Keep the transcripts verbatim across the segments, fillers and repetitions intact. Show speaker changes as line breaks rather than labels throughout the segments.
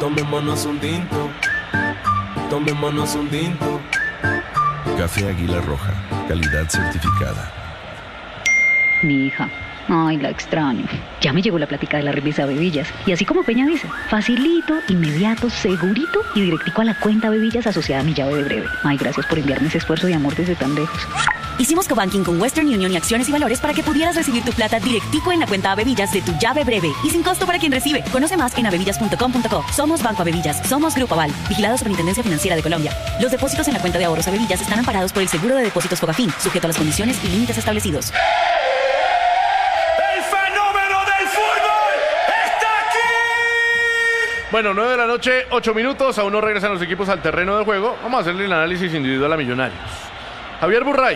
Tomémonos un tinto, tomémonos un tinto.
Café Águila Roja, calidad certificada.
Mi hija, ay, la extraño. Ya me llegó la plática de la remesa Bebillas. Y así como Peña dice, facilito, inmediato, segurito y directico a la cuenta Bebillas asociada a mi llave de breve. Ay, gracias por enviarme ese esfuerzo de amor desde tan lejos.
Hicimos cobanking con Western Union y Acciones y Valores para que pudieras recibir tu plata directico en la cuenta Bebillas de tu llave breve y sin costo para quien recibe. Conoce más en abebillas punto com punto co. Somos Banco Abebillas, somos Grupo Aval, vigilado Superintendencia Financiera de Colombia. Los depósitos en la cuenta de ahorros Abebillas están amparados por el Seguro de Depósitos Fogafín, sujeto a las condiciones y límites establecidos.
Bueno, nueve de la noche, ocho minutos, aún no regresan los equipos al terreno de juego. Vamos a hacerle el análisis individual a Millonarios. Javier Burray,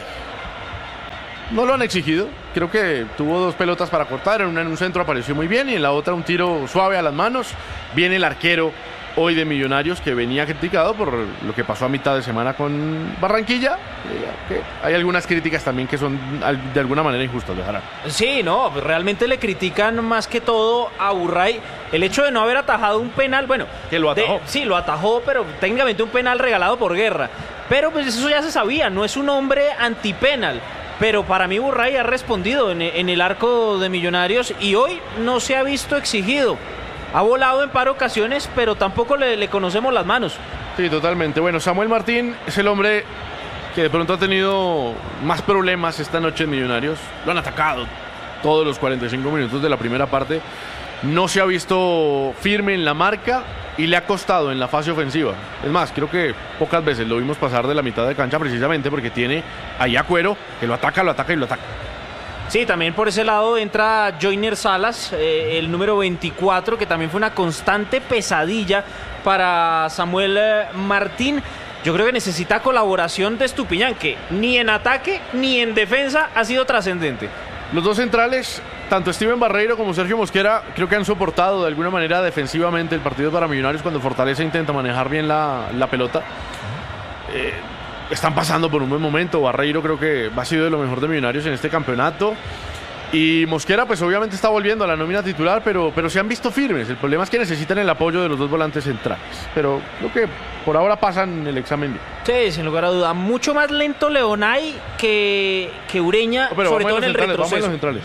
no lo han exigido. Creo que tuvo dos pelotas para cortar. En una en un centro apareció muy bien y en la otra un tiro suave a las manos. Viene el arquero hoy de Millonarios que venía criticado por lo que pasó a mitad de semana con Barranquilla. Que hay algunas críticas también que son de alguna manera injustas, dejarán.
Sí, no, realmente le critican más que todo a Burray el hecho de no haber atajado un penal. Bueno,
que lo atajó.
De, sí, lo atajó, pero técnicamente un penal regalado por Guerra. Pero pues eso ya se sabía, no es un hombre antipenal. Pero para mí Burray ha respondido en, en el arco de Millonarios y hoy no se ha visto exigido. Ha volado en par ocasiones, pero tampoco le, le conocemos las manos.
Sí, totalmente. Bueno, Samuel Martín es el hombre que de pronto ha tenido más problemas esta noche en Millonarios. Lo han atacado todos los cuarenta y cinco minutos de la primera parte. No se ha visto firme en la marca y le ha costado en la fase ofensiva. Es más, creo que pocas veces lo vimos pasar de la mitad de cancha precisamente porque tiene ahí a Cuero que lo ataca, lo ataca y lo ataca.
Sí, también por ese lado entra Joyner Salas, eh, el número veinticuatro, que también fue una constante pesadilla para Samuel eh, Martín. Yo creo que necesita colaboración de Estupiñán, que ni en ataque ni en defensa ha sido trascendente.
Los dos centrales, tanto Steven Barreiro como Sergio Mosquera, creo que han soportado de alguna manera defensivamente el partido para Millonarios cuando Fortaleza intenta manejar bien la, la pelota. Eh, están pasando por un buen momento. Barreiro creo que ha sido de lo mejor de Millonarios en este campeonato. Y Mosquera pues obviamente está volviendo a la nómina titular, pero, pero se han visto firmes. El problema es que necesitan el apoyo de los dos volantes centrales. Pero creo que por ahora pasan el examen bien.
Sí, sin lugar a duda. Mucho más lento Leonay que, que Ureña,
no,
sobre todo en el
centrales,
retroceso.
Vamos a los centrales.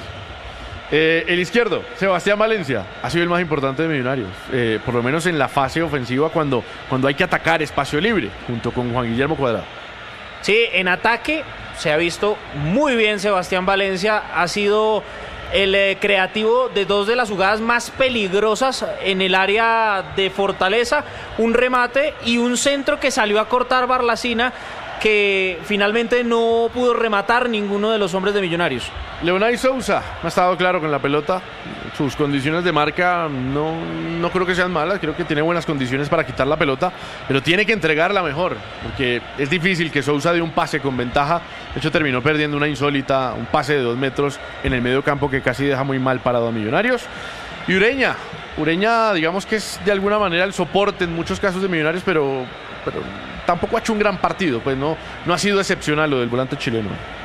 Eh, el izquierdo, Sebastián Valencia, ha sido el más importante de Millonarios. Eh, por lo menos en la fase ofensiva cuando, cuando hay que atacar espacio libre, junto con Juan Guillermo Cuadrado.
Sí, en ataque se ha visto muy bien Sebastián Valencia. Ha sido el eh, creativo de dos de las jugadas más peligrosas en el área de Fortaleza. Un remate y un centro que salió a cortar Barlacina, que finalmente no pudo rematar ninguno de los hombres de Millonarios.
Leonay Sousa ha estado claro con la pelota. Sus condiciones de marca no, no creo que sean malas. Creo que tiene buenas condiciones para quitar la pelota, pero tiene que entregarla mejor, porque es difícil que Sousa dé un pase con ventaja. De hecho terminó perdiendo una insólita, un pase de dos metros en el medio campo que casi deja muy mal parado a Millonarios. Y Ureña, Ureña digamos que es de alguna manera el soporte en muchos casos de Millonarios, pero, pero tampoco ha hecho un gran partido, pues no, no ha sido excepcional lo del volante chileno.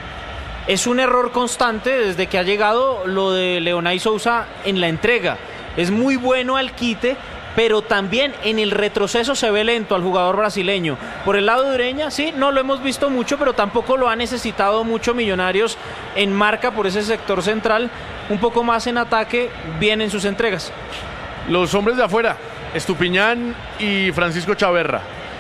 Es un error constante desde que ha llegado lo de Leonay Sousa en la entrega. Es muy bueno al quite, pero también en el retroceso se ve lento al jugador brasileño. Por el lado de Ureña, sí, no lo hemos visto mucho, pero tampoco lo ha necesitado mucho Millonarios en marca por ese sector central. Un poco más en ataque, bien en sus entregas.
Los hombres de afuera, Estupiñán y Francisco Chaverra.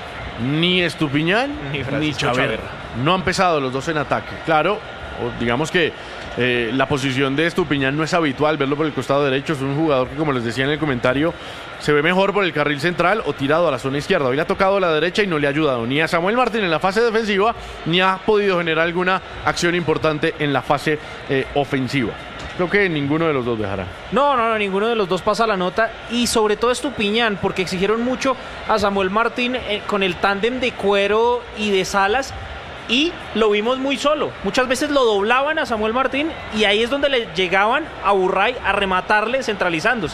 Ni Estupiñán ni, ni Chaverra. Chaverra. No han pesado los dos en ataque. Claro, digamos que eh, la posición de Estupiñán no es habitual verlo por el costado derecho. Es un jugador que, como les decía en el comentario, se ve mejor por el carril central o tirado a la zona izquierda. Hoy le ha tocado la derecha y no le ha ayudado ni a Samuel Martín en la fase defensiva, ni ha podido generar alguna acción importante en la fase eh, ofensiva. Creo que ninguno de los dos dejará.
No, no, no, ninguno de los dos pasa la nota. Y sobre todo Estupiñán, porque exigieron mucho a Samuel Martín eh, con el tándem de Cuero y de Salas. Y lo vimos muy solo. Muchas veces lo doblaban a Samuel Martín y ahí es donde le llegaban a Burray a rematarle centralizándose.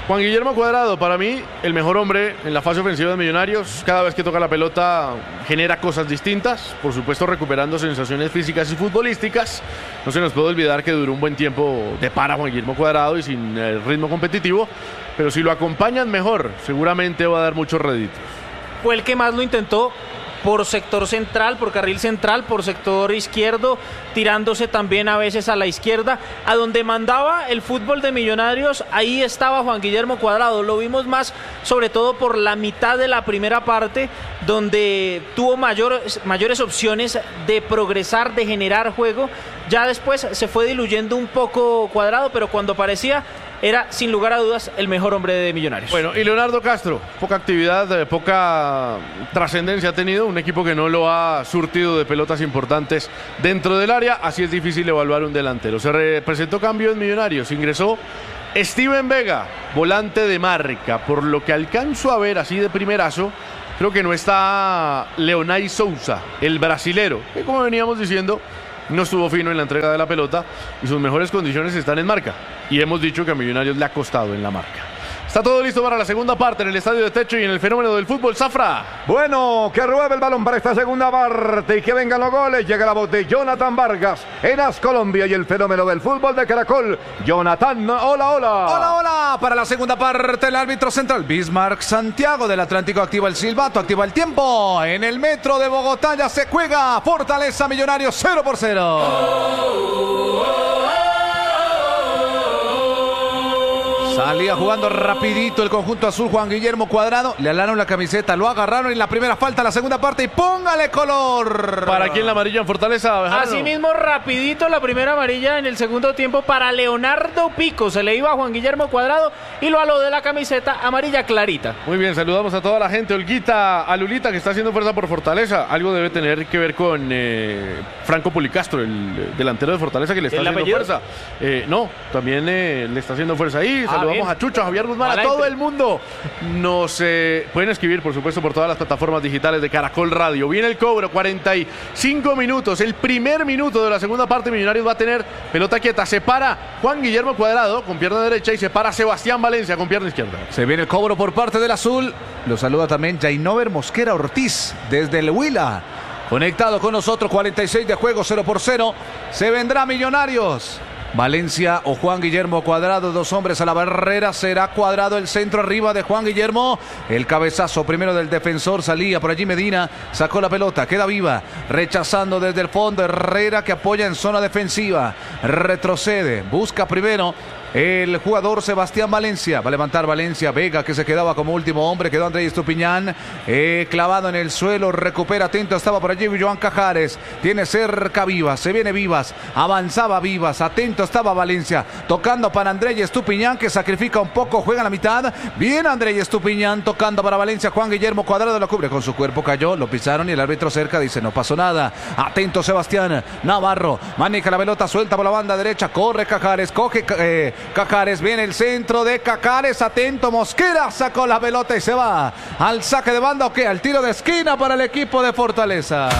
Juan Guillermo Cuadrado, para mí, el mejor hombre en la fase ofensiva de Millonarios. Cada vez que toca la pelota genera cosas distintas, por supuesto recuperando sensaciones físicas y futbolísticas. No se nos puede olvidar que duró un buen tiempo de para Juan Guillermo Cuadrado y sin el ritmo competitivo, pero si lo acompañan mejor, seguramente va a dar muchos réditos.
Fue el que más lo intentó por sector central, por carril central, por sector izquierdo, tirándose también a veces a la izquierda. A donde mandaba el fútbol de Millonarios, ahí estaba Juan Guillermo Cuadrado. Lo vimos más, sobre todo por la mitad de la primera parte, donde tuvo mayores, mayores opciones de progresar, de generar juego. Ya después se fue diluyendo un poco Cuadrado, pero cuando aparecía era sin lugar a dudas el mejor hombre de Millonarios.
Bueno, y Leonardo Castro, poca actividad, eh, poca trascendencia ha tenido, un equipo que no lo ha surtido de pelotas importantes dentro del área, así es difícil evaluar un delantero. Se presentó cambio en Millonarios, ingresó Steven Vega, volante de marca, por lo que alcanzo a ver así de primerazo, creo que no está Leonay Souza, el brasilero, que como veníamos diciendo, no estuvo fino en la entrega de la pelota y sus mejores condiciones están en marca. Y hemos dicho que a Millonarios le ha costado en la marca. Está todo listo para la segunda parte en el Estadio de Techo y en el fenómeno del fútbol. Zafra.
Bueno, que ruede el balón para esta segunda parte y que vengan los goles. Llega la voz de Jonathan Vargas en As Colombia y el fenómeno del fútbol de Caracol. Jonathan, hola, hola.
Hola, hola. Para la segunda parte el árbitro central Bismarck Santiago del Atlántico activa el silbato, activa el tiempo. En el metro de Bogotá ya se juega Fortaleza Millonarios cero por cero. Oh, oh, oh. Salía jugando rapidito el conjunto azul. Juan Guillermo Cuadrado, le alaron la camiseta, lo agarraron en la primera falta, la segunda parte y póngale color.
¿Para quién la amarilla en Fortaleza?
Así mismo rapidito la primera amarilla en el segundo tiempo para Leonardo Pico. Se le iba a Juan Guillermo Cuadrado y lo aló de la camiseta amarilla clarita.
Muy bien, saludamos a toda la gente. Olguita, a Lulita que está haciendo fuerza por Fortaleza. Algo debe tener que ver con eh, Franco Pulicastro, el delantero de Fortaleza que le está haciendo apellido? fuerza. Eh, no, también eh, le está haciendo fuerza ahí. Ah, Saludamos bien. a Chucho, a Javier Guzmán, Adelante. a todo el mundo. Nos eh, pueden escribir, por supuesto, por todas las plataformas digitales de Caracol Radio. Viene el cobro, cuarenta y cinco minutos. El primer minuto de la segunda parte, Millonarios va a tener pelota quieta. Se para Juan Guillermo Cuadrado con pierna derecha y se para Sebastián Valencia con pierna izquierda.
Se viene el cobro por parte del azul. Lo saluda también Jainover Mosquera Ortiz desde el Huila. Conectado con nosotros, cuarenta y seis de juego, cero por cero. Se vendrá Millonarios. Valencia o Juan Guillermo Cuadrado, dos hombres a la barrera, será Cuadrado el centro arriba de Juan Guillermo, el cabezazo primero del defensor, salía por allí Medina, sacó la pelota, queda viva, rechazando desde el fondo Herrera que apoya en zona defensiva, retrocede, busca primero el jugador Sebastián Valencia, va a levantar Valencia, Vega que se quedaba como último hombre, quedó Andrés Estupiñán, eh, clavado en el suelo, recupera, atento, estaba por allí Joan Cajares, tiene cerca Vivas, se viene Vivas, avanzaba Vivas, atento estaba Valencia, tocando para Andrés Estupiñán que sacrifica un poco, juega a la mitad, viene Andrés Estupiñán tocando para Valencia, Juan Guillermo Cuadrado lo cubre con su cuerpo, cayó, lo pisaron y el árbitro cerca dice no pasó nada, atento Sebastián Navarro, maneja la pelota, suelta por la banda derecha, corre Cajares, coge eh, Cajares, viene el centro de Cajares, atento Mosquera, sacó la pelota y se va al saque de banda o qué, al tiro de esquina para el equipo de Fortaleza.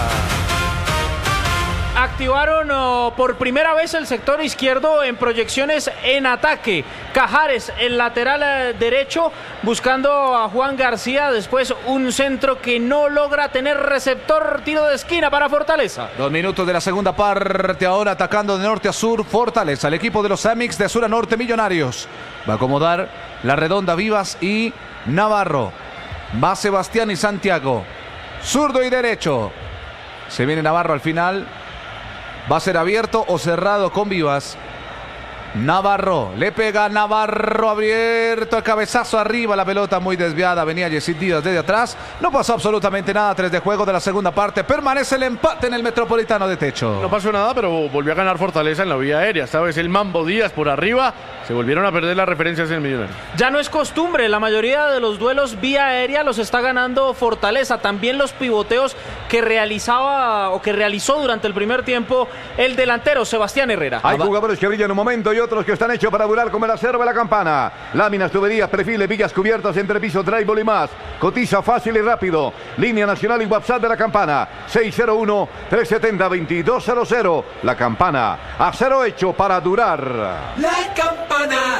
Activaron oh, por primera vez el sector izquierdo en proyecciones en ataque. Cajares, el lateral eh, derecho, buscando a Juan García. Después un centro que no logra tener receptor. Tiro de esquina para Fortaleza.
Dos minutos de la segunda parte. Ahora atacando de norte a sur Fortaleza. El equipo de los Amix de sur a norte Millonarios. Va a acomodar la redonda Vivas y Navarro. Va Sebastián y Santiago. Zurdo y derecho. Se viene Navarro al final. Va a ser abierto o cerrado con Vivas. Navarro, le pega Navarro, abierto, el cabezazo arriba, la pelota muy desviada, venía Yesid Díaz desde atrás, no pasó absolutamente nada, tres de juego de la segunda parte, permanece el empate en el Metropolitano de Techo.
No pasó nada, pero volvió a ganar Fortaleza en la vía aérea, esta vez el Mambo Díaz por arriba, se volvieron a perder las referencias en el Millonario.
Ya no es costumbre, la mayoría de los duelos vía aérea los está ganando Fortaleza, también los pivoteos que realizaba o que realizó durante el primer tiempo el delantero Sebastián Herrera.
Hay jugadores que brillan un momento y otros que están hechos para durar como el acero de la campana. Láminas, tuberías, perfiles, vigas cubiertas, entrepiso, drywall y más. Cotiza fácil y rápido. Línea nacional y WhatsApp de la campana. seis cero uno, tres siete cero, dos dos cero cero. La campana. Acero hecho para durar.
La campana.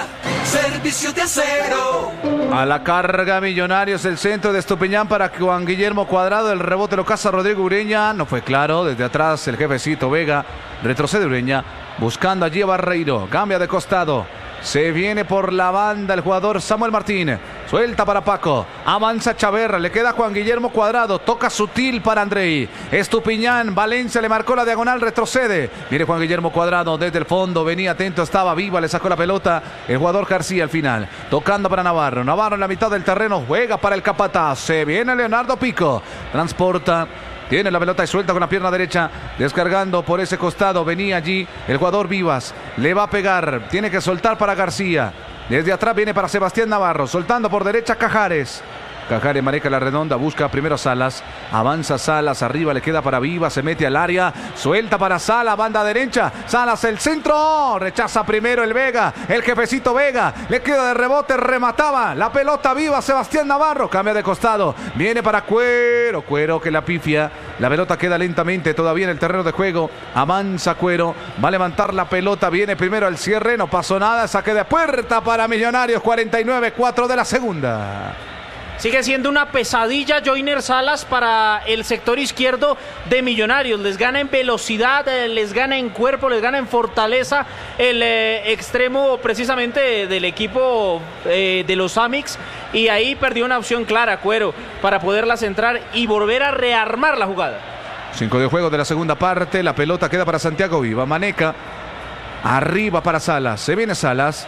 Servicio de Acero.
A la carga Millonarios, el centro de Estupiñán para Juan Guillermo Cuadrado. El rebote lo caza Rodrigo Ureña. No fue claro. Desde atrás el jefecito Vega. Retrocede Ureña. Buscando allí a Barreiro. Cambia de costado. Se viene por la banda el jugador Samuel Martín. Suelta para Paco. Avanza Chaverra. Le queda Juan Guillermo Cuadrado. Toca sutil para Andrei. Estupiñán. Valencia le marcó la diagonal. Retrocede. Mire Juan Guillermo Cuadrado desde el fondo. Venía atento. Estaba viva. Le sacó la pelota el jugador García al final. Tocando para Navarro. Navarro en la mitad del terreno. Juega para el Capataz. Se viene Leonardo Pico. Transporta. Tiene la pelota y suelta con la pierna derecha. Descargando por ese costado. Venía allí el jugador Vivas. Le va a pegar. Tiene que soltar para García. Desde atrás viene para Sebastián Navarro. Soltando por derecha Cajares. Cajares maneja la redonda, busca primero Salas, avanza Salas, arriba le queda para Vivas, se mete al área, suelta para Salas, banda derecha, Salas el centro, rechaza primero el Vega, el jefecito Vega, le queda de rebote, remataba, la pelota viva Sebastián Navarro, cambia de costado, viene para Cuero, Cuero que la pifia, la pelota queda lentamente todavía en el terreno de juego, avanza Cuero, va a levantar la pelota, viene primero al cierre, no pasó nada, saque de puerta para Millonarios, cuarenta y nueve cuatro de la segunda.
Sigue siendo una pesadilla Joiner Salas para el sector izquierdo de Millonarios. Les gana en velocidad, eh, les gana en cuerpo, les gana en fortaleza el eh, extremo precisamente del equipo eh, de los Amix. Y ahí perdió una opción clara, Cuero, para poderla centrar y volver a rearmar la jugada.
Cinco de juego de la segunda parte. La pelota queda para Santiago Viva. Maneca. Arriba para Salas. Se viene Salas.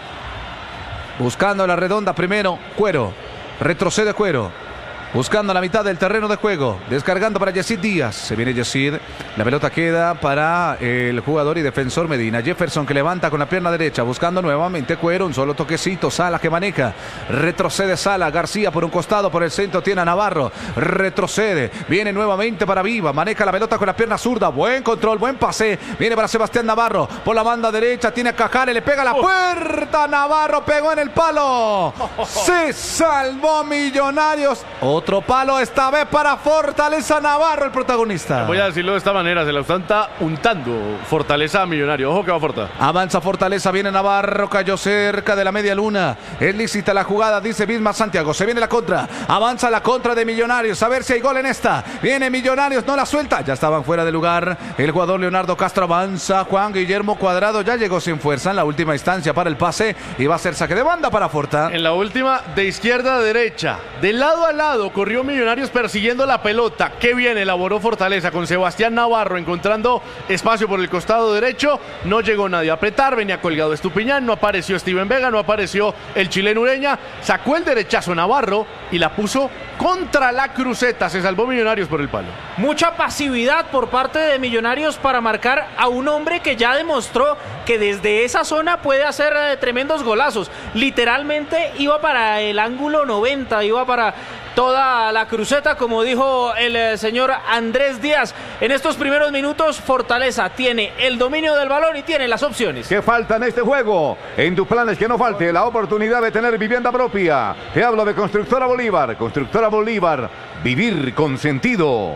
Buscando la redonda primero. Cuero. Retrocede Cuero. Buscando la mitad del terreno de juego. Descargando para Yesid Díaz. Se viene Yesid. La pelota queda para el jugador y defensor Medina. Jefferson que levanta con la pierna derecha. Buscando nuevamente Cuero. Un solo toquecito. Salas que maneja. Retrocede Salas. García por un costado. Por el centro tiene a Navarro. Retrocede. Viene nuevamente para Viva. Maneja la pelota con la pierna zurda. Buen control. Buen pase. Viene para Sebastián Navarro. Por la banda derecha. Tiene a Cajares. Le pega a la puerta. Navarro pegó en el palo. Se salvó Millonarios. Otro palo, esta vez para Fortaleza. Navarro, el protagonista.
Voy a decirlo de esta manera, se la está untando Fortaleza a Millonario. Ojo que va Forta.
Avanza Fortaleza, viene Navarro, cayó cerca de la media luna. Es lícita la jugada, dice Bismarck Santiago. Se viene la contra, avanza la contra de Millonarios. A ver si hay gol en esta. Viene Millonarios, no la suelta. Ya estaban fuera de lugar. El jugador Leonardo Castro avanza. Juan Guillermo Cuadrado ya llegó sin fuerza en la última instancia para el pase. Y va a ser saque de banda para Forta.
En la última, de izquierda a derecha, de lado a lado. Corrió Millonarios persiguiendo la pelota. Qué bien elaboró Fortaleza con Sebastián Navarro encontrando espacio por el costado derecho. No llegó nadie a apretar. Venía colgado Estupiñán. No apareció Steven Vega. No apareció el chileno Ureña. Sacó el derechazo Navarro y la puso contra la cruceta. Se salvó Millonarios por el palo.
Mucha pasividad por parte de Millonarios para marcar a un hombre que ya demostró que desde esa zona puede hacer eh, tremendos golazos. Literalmente iba para el ángulo noventa. Iba para toda la cruceta, como dijo el eh, señor Andrés Díaz. En estos primeros minutos, Fortaleza tiene el dominio del balón y tiene las opciones.
¿Qué falta en este juego? En tus planes que no falte la oportunidad de tener vivienda propia. Te hablo de Constructora Bolívar. Constructora Bolívar, vivir con sentido.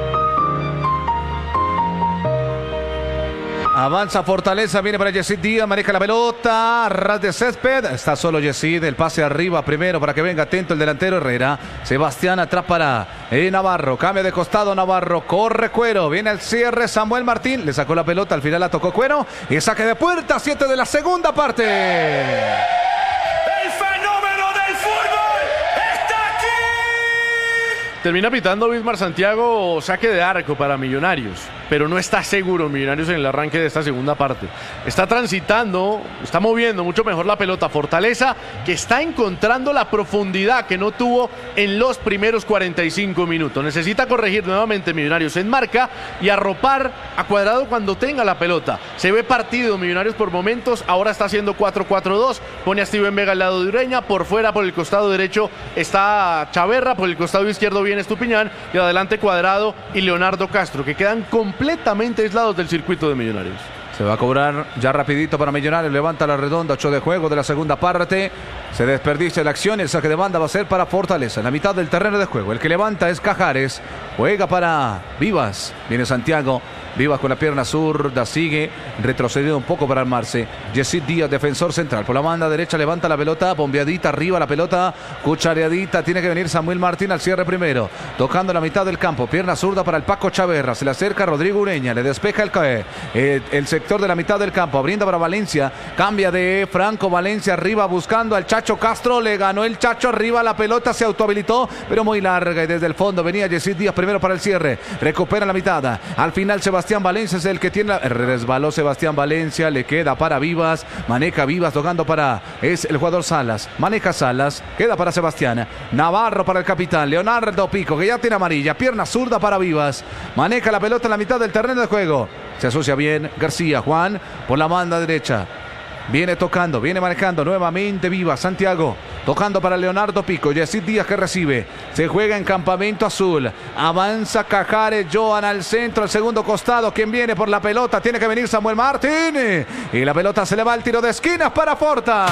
Avanza Fortaleza, viene para Yesid Díaz, maneja la pelota, ras de césped, está solo Yesid, el pase arriba primero para que venga atento el delantero Herrera. Sebastián atrás para eh, Navarro, cambia de costado Navarro, corre Cuero, viene el cierre Samuel Martín, le sacó la pelota, al final la tocó Cuero y saque de puerta, siete de la segunda parte.
El fenómeno del fútbol está aquí.
Termina pitando Bismarck Santiago saque de arco para Millonarios, pero no está seguro Millonarios en el arranque de esta segunda parte. Está transitando, está moviendo mucho mejor la pelota. Fortaleza que está encontrando la profundidad que no tuvo en los primeros cuarenta y cinco minutos. Necesita corregir nuevamente Millonarios en marca y arropar a Cuadrado cuando tenga la pelota. Se ve partido Millonarios por momentos, ahora está haciendo cuatro cuatro dos, pone a Steven Vega al lado de Ureña, por fuera por el costado derecho está Chaverra, por el costado izquierdo viene Estupiñán y adelante Cuadrado y Leonardo Castro, que quedan completamente aislados del circuito de Millonarios.
Se va a cobrar ya rapidito para Millonarios, levanta la redonda, ocho de juego de la segunda parte, se desperdicia la acción, el saque de banda va a ser para Fortaleza, en la mitad del terreno de juego, el que levanta es Cajares, juega para Vivas, viene Santiago, Vivas con la pierna zurda, sigue retrocediendo un poco para armarse. Yesid Díaz, defensor central. Por la banda derecha levanta la pelota, bombeadita arriba la pelota, cuchareadita. Tiene que venir Samuel Martín al cierre primero. Tocando la mitad del campo, pierna zurda para el Paco Chaverra. Se le acerca Rodrigo Ureña, le despeja el, eh, el sector de la mitad del campo. Abriendo para Valencia, cambia de Franco Valencia arriba buscando al Chacho Castro. Le ganó el Chacho arriba, la pelota se autohabilitó, pero muy larga y desde el fondo venía Yesid Díaz primero para el cierre. Recupera la mitad. Al final Sebastián Sebastián Valencia es el que tiene la... resbaló Sebastián Valencia, le queda para Vivas, maneja Vivas, tocando para es el jugador Salas, maneja Salas, queda para Sebastián Navarro, para el capitán Leonardo Pico, que ya tiene amarilla, pierna zurda para Vivas, maneja la pelota en la mitad del terreno de juego, se asocia bien García Juan por la banda derecha. Viene tocando, viene manejando nuevamente Vivas, Santiago, tocando para Leonardo Pico, Yesid Díaz que recibe, se juega en campamento azul, avanza Cajares, Johan al centro, al segundo costado, quien viene por la pelota, tiene que venir Samuel Martín, y la pelota se le va al tiro de esquinas para Forta.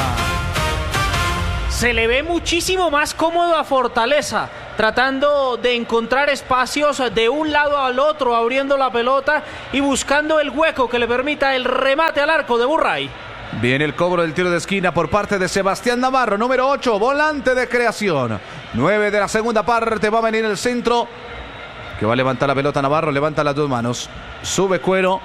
Se le ve muchísimo más cómodo a Fortaleza, tratando de encontrar espacios de un lado al otro, abriendo la pelota y buscando el hueco que le permita el remate al arco de Burray.
Viene el cobro del tiro de esquina por parte de Sebastián Navarro, número ocho, volante de creación. nueve de la segunda parte, va a venir el centro, que va a levantar la pelota Navarro, levanta las dos manos, sube Cuero.